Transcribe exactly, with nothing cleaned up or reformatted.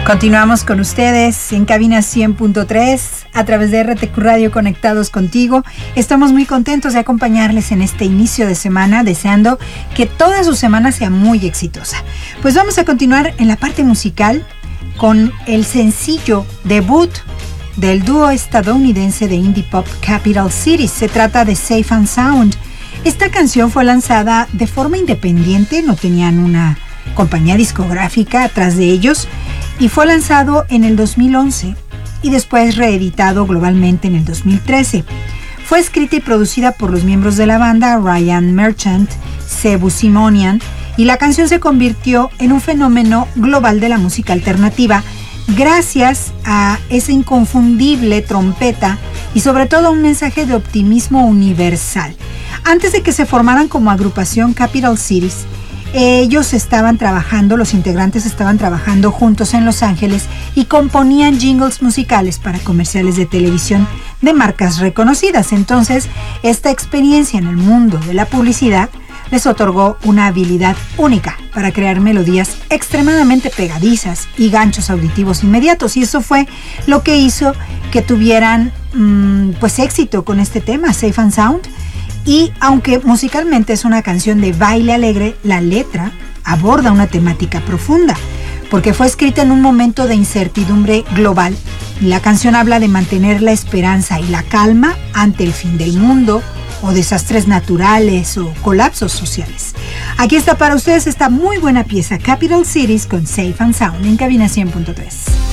Continuamos con ustedes en Cabina cien punto tres a través de R T Q Radio, conectados contigo. Estamos muy contentos de acompañarles en este inicio de semana, deseando que toda su semana sea muy exitosa. Pues vamos a continuar en la parte musical con el sencillo debut del dúo estadounidense de indie pop Capital Cities. Se trata de Safe and Sound. Esta canción fue lanzada de forma independiente, no tenían una compañía discográfica atrás de ellos, y fue lanzado en el dos mil once y después reeditado globalmente en el dos mil trece. Fue escrita y producida por los miembros de la banda Ryan Merchant, Cebu Simonian, y la canción se convirtió en un fenómeno global de la música alternativa gracias a esa inconfundible trompeta y sobre todo un mensaje de optimismo universal. Antes de que se formaran como agrupación Capital Cities, ellos estaban trabajando, los integrantes estaban trabajando juntos en Los Ángeles y componían jingles musicales para comerciales de televisión de marcas reconocidas. Entonces, esta experiencia en el mundo de la publicidad les otorgó una habilidad única para crear melodías extremadamente pegadizas y ganchos auditivos inmediatos. Y eso fue lo que hizo que tuvieran mmm, pues éxito con este tema, Safe and Sound. Y aunque musicalmente es una canción de baile alegre, la letra aborda una temática profunda, porque fue escrita en un momento de incertidumbre global. Y la canción habla de mantener la esperanza y la calma ante el fin del mundo, o desastres naturales, o colapsos sociales. Aquí está para ustedes esta muy buena pieza, Capital Cities con Safe and Sound, en Cabina cien punto tres.